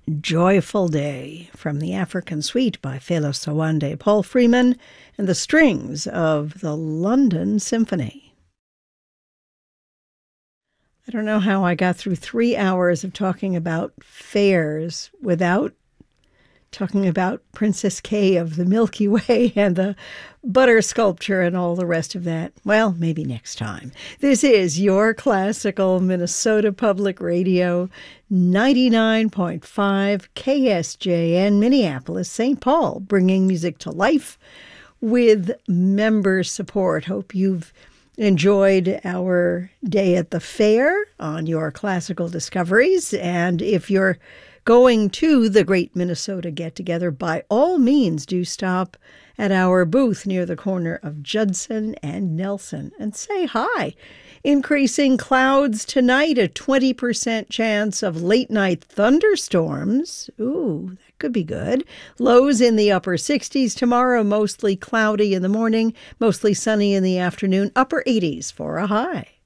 Joyful Day from the African Suite by Fela Sowande, Paul Freeman, and the strings of the London Symphony. I don't know how I got through 3 hours of talking about fairs without talking about Princess K of the Milky Way and the butter sculpture and all the rest of that. Well, maybe next time. This is your classical Minnesota Public Radio, 99.5 KSJN, Minneapolis, St. Paul, bringing music to life with member support. Hope you've enjoyed our day at the fair on your classical discoveries. And if you're going to the Great Minnesota Get-Together, by all means do stop at our booth near the corner of Judson and Nelson and say hi. Increasing clouds tonight, a 20% chance of late-night thunderstorms. Ooh, that could be good. Lows in the upper 60s tomorrow, mostly cloudy in the morning, mostly sunny in the afternoon, upper 80s for a high.